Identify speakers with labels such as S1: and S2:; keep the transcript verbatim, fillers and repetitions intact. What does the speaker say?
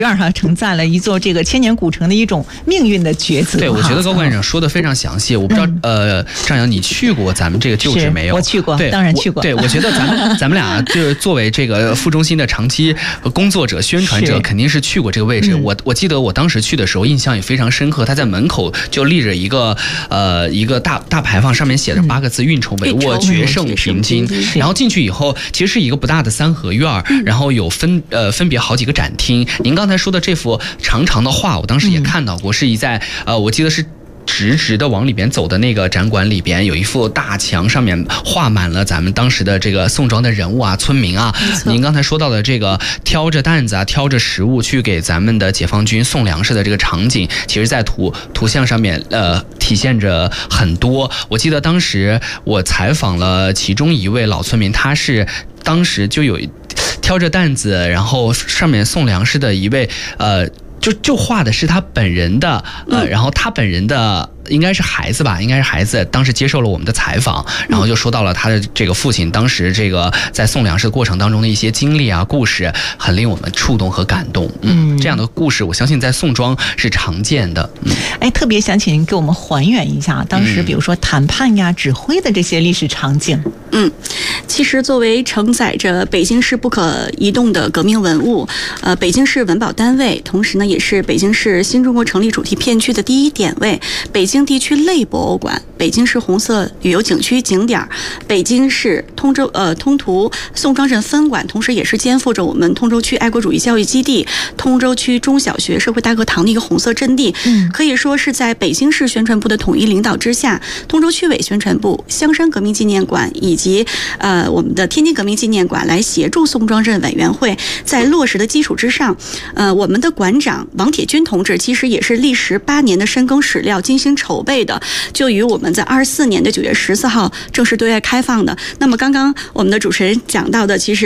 S1: 院哈承载了一座这个千年古城的一种命运的抉择。
S2: 对，我觉得高馆长说的非常详细。我不知道、嗯、呃，张扬你去过咱们这个旧址没有？
S1: 我去过，
S2: 对，
S1: 当然去过。
S2: 对，我觉得咱们咱们俩就是作为这个副中心的长期工作者、宣传者，肯定是去过这个位置。嗯、我我记得我当时去的时候印象也非常深刻，他在门口就立着一个呃一个大大牌坊，上面写着八个字“运筹帷幄，决胜平津”。然后进去以后，其实是一个不大的三合院，嗯、然后有分呃分别好几个展厅。您刚才说的这幅长长的画，我当时也看到过，嗯、是一在呃，我记得是。直直的往里边走的那个展馆里边有一幅大墙，上面画满了咱们当时的这个宋庄的人物啊、村民啊。您刚才说到的这个挑着担子啊、挑着食物去给咱们的解放军送粮食的这个场景，其实在图图像上面呃体现着很多。我记得当时我采访了其中一位老村民，他是当时就有挑着担子，然后上面送粮食的一位呃。就就画的是他本人的，呃，然后他本人的应该是孩子吧，应该是孩子，当时接受了我们的采访，然后就说到了他的这个父亲当时这个在送粮食的过程当中的一些经历啊、故事，很令我们触动和感动。嗯，这样的故事我相信在宋庄是常见的。嗯，
S1: 哎，特别想请您给我们还原一下当时比如说谈判呀、指挥的这些历史场景。
S3: 嗯，其实作为承载着北京市不可移动的革命文物，呃，北京市文保单位，同时呢也是北京市新中国成立主题片区的第一点位，北京地区类博物馆，北京市红色旅游景区景点，北京市通州呃通途宋庄镇分馆，同时也是肩负着我们通州区爱国主义教育基地、通州区中小学社会大课堂的一个红色阵地。嗯，可以说是在北京市宣传部的统一领导之下，通州区委宣传部、香山革命纪念馆以及呃我们的天津革命纪念馆来协助宋庄镇委员会，在落实的基础之上，呃我们的馆长王铁军同志其实也是历时八年的深耕史料、精心筹备的，就于我们在二十四年的九月十四号正式对外开放的。那么刚刚我们的主持人讲到的，其实